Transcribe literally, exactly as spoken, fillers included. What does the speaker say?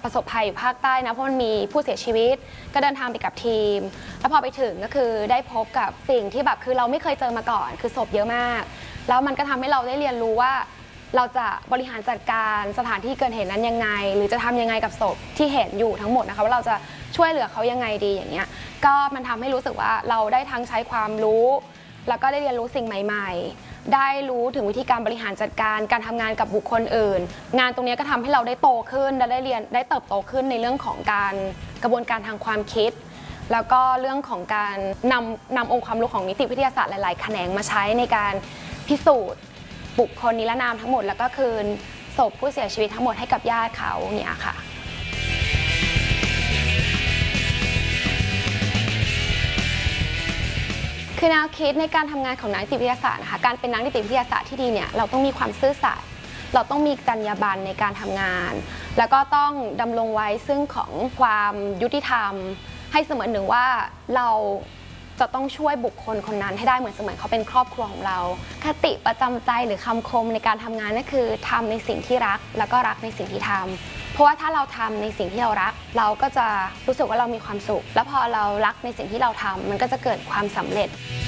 ประสบภัยอยู่ภาคใต้นะเพราะมันมีผู้เสียชีวิตก็เดินทางไปกับทีมแล้วพอไปถึงก็คือได้พบกับสิ่งที่แบบคือเราไม่เคยเจอมาก่อนคือศพเยอะมากแล้วมันก็ทำให้เราได้เรียนรู้ว่าเราจะบริหารจัดการสถานที่เกิดเหตุนั้นยังไงหรือจะทำยังไงกับศพที่เห็นอยู่ทั้งหมดนะคะว่าเราจะช่วยเหลือเขายังไงดีอย่างเงี้ยก็มันทำให้รู้สึกว่าเราได้ทั้งใช้ความรู้แล้วก็ได้เรียนรู้สิ่งใหม่ๆได้รู้ถึงวิธีการบริหารจัดการการทำงานกับบุคคลอื่นงานตรงนี้ก็ทำให้เราได้โตขึ้นและได้เรียนได้เติบโตขึ้นในเรื่องของการกระบวนการทางความคิดแล้วก็เรื่องของการนำนำองค์ความรู้ของนิติวิทยาศาสตร์หลายๆแขนงมาใช้ในการพิสูจน์บุคคลนิรนามทั้งหมดแล้วก็คืนศพผู้เสียชีวิตทั้งหมดให้กับญาติเขาเนี่ยค่ะคือแนวคิดในการทำงานของนักนิติวิทยาศาสตร์นะคะการเป็นนักนิติวิทยาศาสตร์ที่ดีเนี่ยเราต้องมีความซื่อสัตย์เราต้องมีจรรยาบรรณในการทำงานแล้วก็ต้องดำรงไว้ซึ่งของความยุติธรรมให้เสมือนหนึ่งว่าเราจะต้องช่วยบุคคลคนนั้นให้ได้เหมือนเสมือนเขาเป็นครอบครัวของเราคติประจำใจหรือคำคมในการทำงานนั่นคือทำในสิ่งที่รักแล้วก็รักในสิ่งที่ทำเพราะว่าถ้าเราทำในสิ่งที่เรารักเราก็จะรู้สึกว่าเรามีความสุขแล้วพอเรารักในสิ่งที่เราทำมันก็จะเกิดความสำเร็จ